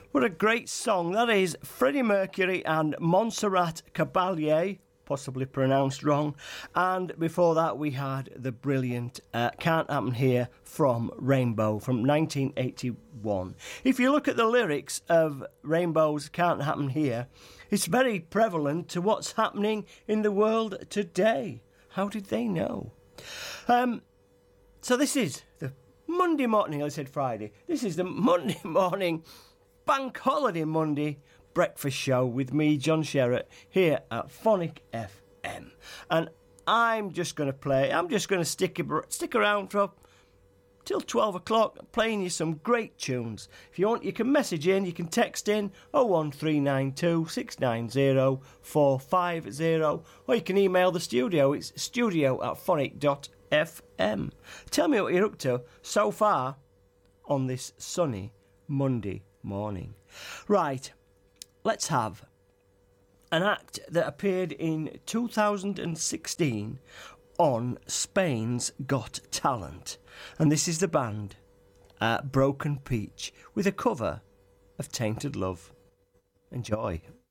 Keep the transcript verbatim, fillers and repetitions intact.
What a great song. That is Freddie Mercury and Montserrat Caballé, possibly pronounced wrong. And before that, we had the brilliant uh, Can't Happen Here from Rainbow from nineteen eighty-one. If you look at the lyrics of Rainbow's Can't Happen Here, it's very prevalent to what's happening in the world today. How did they know? Um, so this is the Monday morning, I said Friday. This is the Monday morning, Bank Holiday Monday breakfast show with me, John Sherratt, here at Phonic F M. And I'm just going to play, I'm just going to stick stick around for till twelve o'clock, playing you some great tunes. If you want, you can message in, you can text in oh one three nine two, six nine zero, four five zero, or you can email the studio. It's studio at phonic dot f m. Tell me what you're up to so far on this sunny Monday morning. Right, let's have an act that appeared in two thousand sixteen on Spain's Got Talent. And this is the band uh, Broken Peach with a cover of Tainted Love. Enjoy.